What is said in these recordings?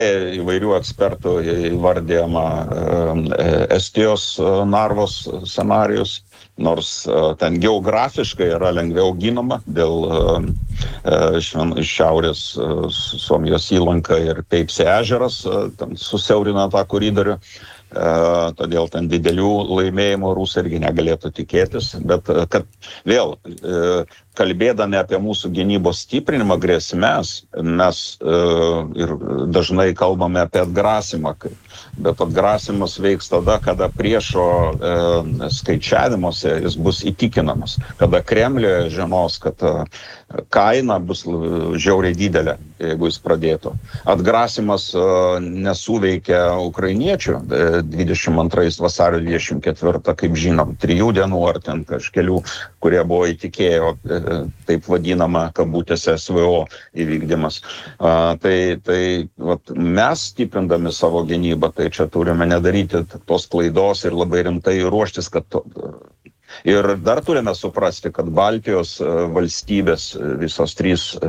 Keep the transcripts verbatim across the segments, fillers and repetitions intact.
įvairių ekspertų įvardėjama Estijos Narvos scenarijus, nors ten geografiškai yra lengviau ginama dėl šiaurės Suomijos įlanka ir Peipsė ežeras, ten susiaurina tą koridorių. Uh, todėl ten didelių laimėjimų rusai irgi negalėtų tikėtis, bet uh, kad vėl uh, kalbėdami apie mūsų gynybos stiprinimą grėsmes, mes uh, ir dažnai kalbame apie atgrasimą, bet atgrasimas veiks tada, kada priešo uh, skaičiavimuose jis bus įtikinamas, kada Kremliuje žinos, kad uh, kaina bus žiauriai didelė, jeigu jis pradėtų. Atgrasimas uh, nesuveikia ukrainiečių, uh, dvidešimt antrais vasario dvidešimt ketvirtą, kaip žinom, trijų dienų ar ten kažkelių, kurie buvo įtikėjo taip vadinama kabutėse S V O įvykdymas. A, tai tai vat, mes stiprindami savo gynybą, tai čia turime nedaryti tos klaidos ir labai rimtai ruoštis, kad to, ir dar turime suprasti, kad Baltijos valstybės, visos trys e,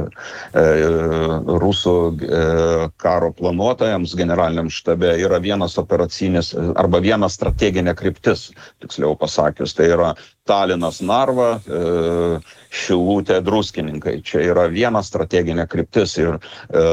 rusų e, karo planuotojams generaliniam štabe yra vienas operacinis arba viena strateginė kryptis, tiksliau pasakius, tai yra Talinas Narva, e, Šilutė Druskininkai. Čia yra viena strateginė kryptis ir e,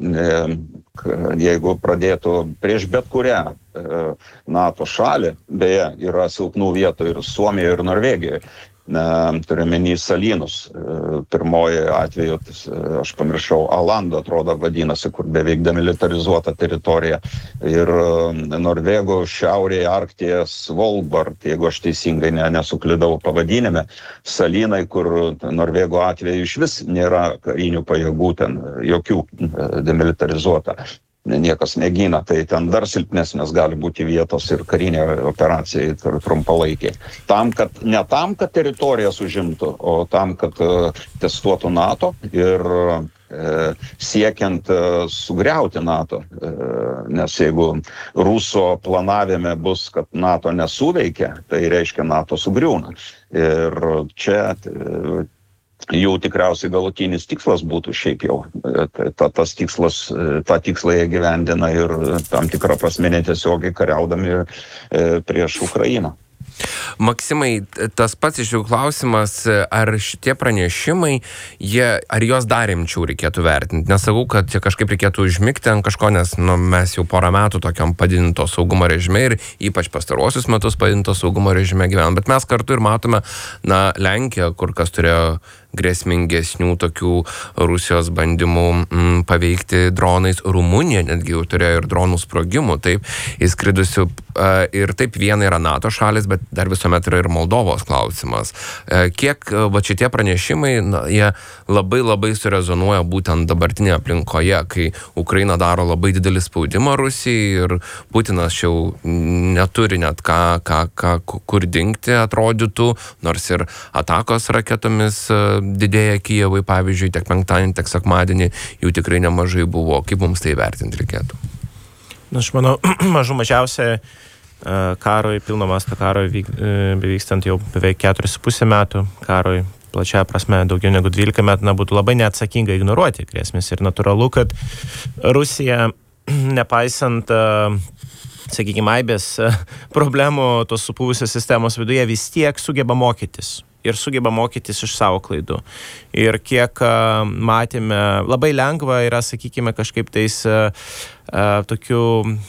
e, jeigu pradėtų prieš bet kurią e, NATO šalį, beje, yra silpnų vietų ir Suomijoje, ir Norvegijoje, turiuomenį salynus. Pirmoji atveju, aš pamiršau, Alando, atrodo, vadinasi, kur beveik demilitarizuota teritorija. Ir Norvegų šiaurėje Arktyje Svalbard, jeigu aš teisingai ne, nesuklydau pavadinime, salynai, kur Norvegų atveju iš vis nėra karinių pajėgų, ten jokių demilitarizuota. Niekas negina, tai ten dar silpnesnės gali būti vietos ir karinė operacija trumpalaikiai. Tam, kad, ne tam, kad teritorijas užimtų, o tam, kad uh, testuotų NATO ir uh, siekiant uh, sugriauti NATO. Uh, nes jeigu Ruso planavime bus, kad NATO nesuveikia, tai reiškia NATO sugriūna. Ir čia uh, jų tikriausiai galutinis tikslas būtų šiaip jau. Ta, tas tikslas, tą tikslą jie gyvendina ir tam tikrą prasme netiesiogiai kariaudami prieš Ukrainą. Maksimai, tas pats iš jų klausimas, ar šitie pranešimai, jie, ar jos dar rimčiau reikėtų vertinti? Nesakau, kad čia kažkaip reikėtų užmigti ant kažko, nes nu, mes jau porą metų tokiam padidinto saugumo režime ir ypač pastaruosius metus padidinto saugumo režime gyvenam, bet mes kartu ir matome, na, Lenkija, kur kas turėjo grėsmingesnių tokių Rusijos bandymų m, paveikti dronais. Rumunija netgi jau turėjo ir dronų sprogimų, taip, įskridusių. E, ir taip viena yra NATO šalis, bet dar visuomet yra ir Moldovos klausimas. E, kiek va šitie pranešimai, na, jie labai labai surezonuoja būtent dabartinėje aplinkoje, kai Ukraina daro labai didelį spaudimą Rusijai ir Putinas jau neturi net ką, ką, ką kur dingti atrodytų, nors ir atakos raketomis didėja Kijevui, pavyzdžiui, tiek penktadienį, tiek sekmadienį jų tikrai nemažai buvo. Kaip mums tai vertinti reikėtų? Na, aš manau, mažų mažiausiai karui, pilno masto karui vyk, bevykstant jau beveik keturis su pusė metų, karui plačiaja prasme daugiau negu dvylika metų, na, būtų labai neatsakinga ignoruoti grėsmės. Ir natūralu, kad Rusija, nepaisant sakykime, aibės problemų tos supūvusios sistemos viduje, vis tiek sugeba mokytis. Ir sugeba mokytis iš savo klaidų. Ir kiek uh, matėme, labai lengva yra, sakykime, kažkaip tais uh, uh, tokių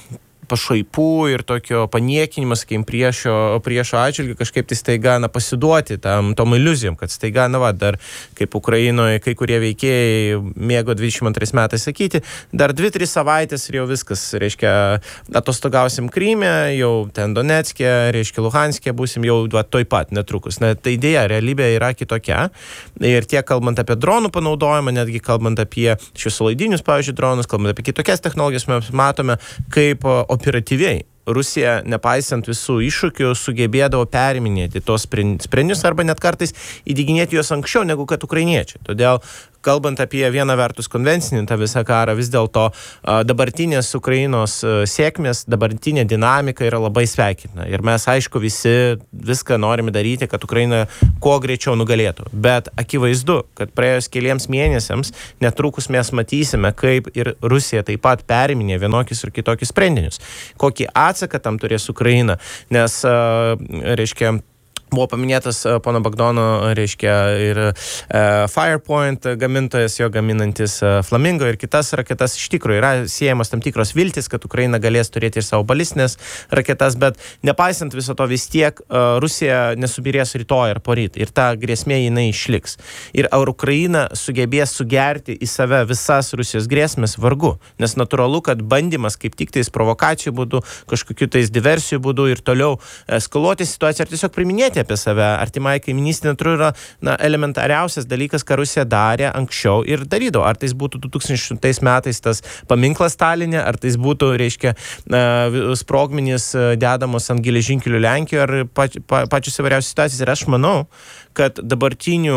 pašaipų ir tokio paniekinimo, sakykime, priešo, priešo atžvilgių kažkaip tai staiga, na, pasiduoti tam, tom iliuzijom, kad staiga, na, va, dar kaip Ukrainoje kai kurie veikėjai mėgo dvidešimt antrais metais sakyti, dar dvi tris savaitės ir jau viskas, reiškia, atostogausim Kryme, jau ten Donecke, reiškia, Luhanske būsim jau va, toj pat netrukus. Na, tai dėja, realybė yra kitokia. Ir tiek kalbant apie dronų panaudojimą, netgi kalbant apie šviesolaidinius, pavyzdžiui, dronus, kalbant apie kitokias technologijas, mes matome, kaip operatyviai Rusija, nepaisant visų iššūkių, sugebėdavo periminėti tos sprendimus arba net kartais įdiginėti juos anksčiau negu kad ukrainiečiai. Todėl kalbant apie vieną vertus konvencinį tą visą karą, vis dėlto dabartinės Ukrainos sėkmės, dabartinė dinamika yra labai sveikintina. Ir mes, aišku, visi viską norime daryti, kad Ukraina kuo greičiau nugalėtų. Bet akivaizdu, kad praėjus keliems mėnesiams netrukus mes matysime, kaip ir Rusija taip pat periminė vienokius ir kitokius sprendinius. Kokį atsaką tam turės Ukraina, nes, reiškia, buvo paminėtas pono Bagdono, reiškia, ir e, Firepoint gamintojas, jo gaminantis e, Flamingo ir kitas raketas. Iš tikrųjų yra siejamos tam tikros viltis, kad Ukraina galės turėti ir savo balistinės raketas, bet nepaisant viso to vis tiek e, Rusija nesubirės rytoj ar poryt ir ta grėsmė jinai išliks. Ir ar Ukraina sugebės sugerti į save visas Rusijos grėsmės, vargu, nes natūralu, kad bandymas kaip tik tais provokacijų būdu, kažkokiu tais diversijų būdu ir toliau eskaluoti situaciją ar tiesiog priminėti apie save. Artimai kaimynystė neturi yra na, elementariausias dalykas, ką Rusija darė anksčiau ir darydavo. Ar tai būtų du tūkstančiai aštuntais metais tas paminklas Stalinė, ar tai būtų, reiškia, sprogmenys dedamos ant geležinkelių Lenkijoje, ar pač, pa, pačios įvairiausios situacijos. Ir aš manau, kad dabartinių,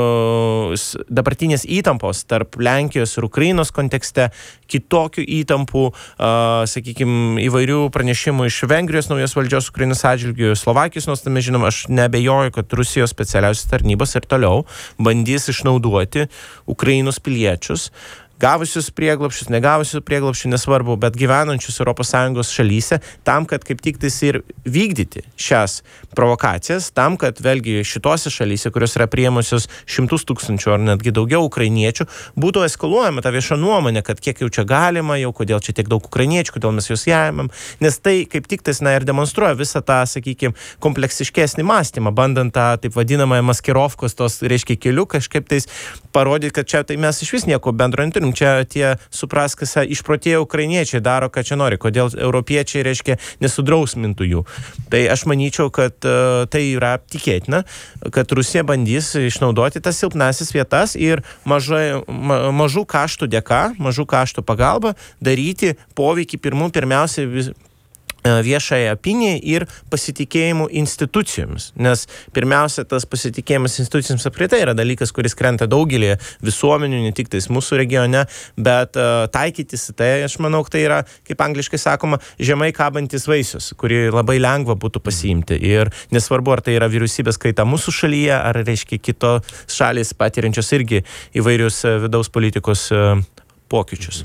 uh, dabartinės įtampos tarp Lenkijos ir Ukrainos kontekste, kitokių įtampų, uh, sakykime, įvairių pranešimų iš Vengrijos naujos valdžios Ukrainos atžvilgių, Slovakijos, nors tame žinom, aš neabejoju, kad Rusijos specialiausios tarnybos ir toliau bandys išnaudoti Ukrainos piliečius, gavusius prieglobsčius, negavusius prieglobsčių, nesvarbu, bet gyvenančius Europos Sąjungos šalyse, tam, kad kaip tik tais ir vykdyti šias provokacijas, tam, kad vėlgi šitose šalyse, kurios yra priėmusios šimtus tūkstančių ar netgi daugiau ukrainiečių, būtų eskaluojama ta vieša nuomonė, kad kiek jau čia galima, jau kodėl čia tiek daug ukrainiečių, kodėl mes juos jaimam, nes tai kaip tik tais na, ir demonstruoja visą tą, sakykime, kompleksiškesnį mąstymą, bandant tą taip vadinamąją maskirovkos tos, reiškia, kelių kažkaip tais parodyti, kad čia tai mes iš vis nieko bendro neturim. Čia tie supraskis išprotėję ukrainiečiai daro, ką čia nori, kodėl europiečiai, reiškia, nesudrausmintų jų. Tai aš manyčiau, kad uh, tai yra tikėtina, kad Rusija bandys išnaudoti tas silpnasis vietas ir mažai, ma, mažų kaštų dėka, mažų kaštų pagalba daryti poveikį pirmų, pirmiausia, vis, viešąją opiniją ir pasitikėjimų institucijomis. Nes pirmiausia, tas pasitikėjimas institucijoms apskritai yra dalykas, kuris krenta daugelį visuomenių, ne tik tais mūsų regione, bet uh, taikytis tai, aš manau, tai yra, kaip angliškai sakoma, žemai kabantis vaisius, kurį labai lengva būtų pasiimti. Ir nesvarbu, ar tai yra vyriausybės kaita mūsų šalyje, ar, reiškia, kitos šalys patiriančios irgi įvairius vidaus politikos uh, pokyčius.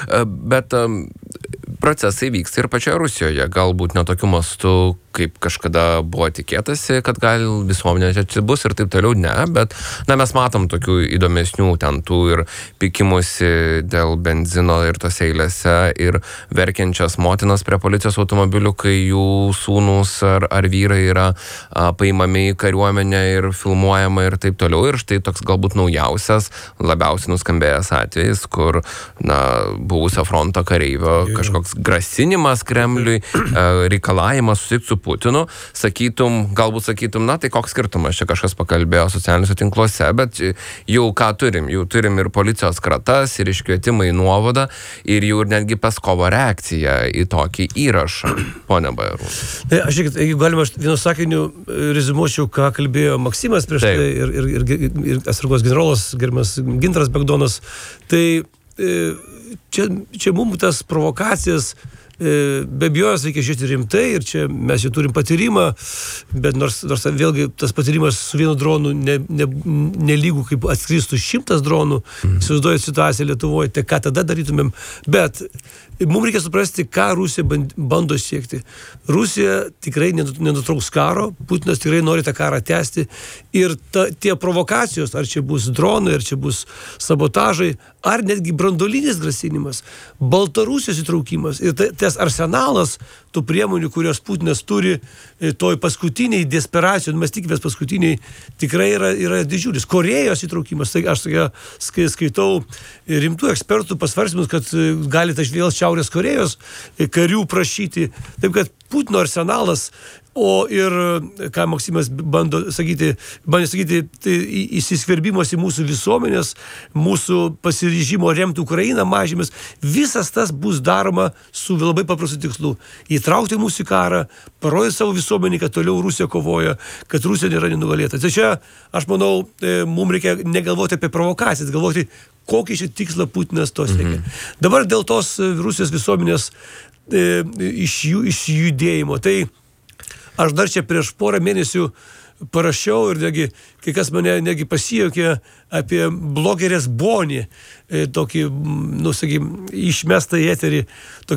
Bet um, procesai vyksta ir pačioje Rusijoje, galbūt ne tokiu mastu, kaip kažkada buvo tikėtasi, kad gal visuomenė čia bus ir taip toliau, ne, bet na, mes matom tokių įdomesnių ten tų ir pikimusi dėl benzino ir tose eilėse ir verkiančias motinas prie policijos automobilių, kai jų sūnus ar, ar vyrai yra a, paimami į kariuomenę ir filmuojama ir taip toliau. Ir štai toks galbūt naujausias, labiausiai nuskambėjęs atvejis, kur na, buvusio fronto kareivio kažkoks grasinimas Kremliui, reikalavimas susitikti su Putinu, sakytum, galbūt sakytum, na tai koks skirtumas, čia kažkas pakalbėjo socialiniuose tinkluose, bet jau ką turim, jau turim ir policijos kratas, ir iškvietimai į nuovadą, ir jau ir netgi Peskovo reakcija į tokį įrašą, ponia Bajarūnai. Tai aš, jeigu galima, aš vienu sakiniu rezimuočiau, ką kalbėjo Maksimas prieš tai ir, ir, ir, ir atsargos generolas, gerbiamas Gintaras Bagdonas, tai čia, čia mums tas provokacijas be abejos reikia žiūrėti rimtai ir čia mes jau turim patyrimą, bet nors, nors vėlgi tas patyrimas su vienu dronu ne, ne, nelygų kaip atskristų šimtas dronų, mm. įsivaizduoju situaciją Lietuvoje, tai ką tada darytumėm, bet mums reikia suprasti, ką Rusija bando siekti. Rusija tikrai nenutrauks karo, Putinas tikrai nori tą karą tęsti ir ta, tie provokacijos, ar čia bus dronai, ar čia bus sabotažai, ar netgi brandolinis grasinimas, Baltarusijos įtraukimas ir tai, tas arsenalas tų priemonių, kurios Putinas turi toj paskutiniai desperacijų, mes tikimės paskutiniai, tikrai yra, yra didžiulis. Korėjos įtraukimas, tai aš tokia skaitau rimtų ekspertų pasvarstymus, kad gali tai vėl Šiaurės Korėjos karių prašyti. Taip kad Putino arsenalas O ir, ką Maksimas bando sakyti, bando sakyti, tai įsiskverbimas į mūsų visuomenės, mūsų pasiryžimo remti Ukrainą mažymis, visas tas bus daroma su labai paprastu tikslu. Įtraukti mūsų į karą, parodyti savo visuomenį, kad toliau Rusija kovoja, kad Rusija nėra nenugalėta. Tai čia, aš manau, mums reikia negalvoti apie provokacijas, galvoti, kokį šį tikslą Putinas to siekia. Mhm. Dabar dėl tos Rusijos visuomenės e, iš jų išjudėjimo. Tai aš dar čia prieš porą mėnesių parašiau ir negi, kai kas mane negi pasijokė apie blogerės Bonį, e, tokį, nu, sakykim, išmestą į eterį, tokį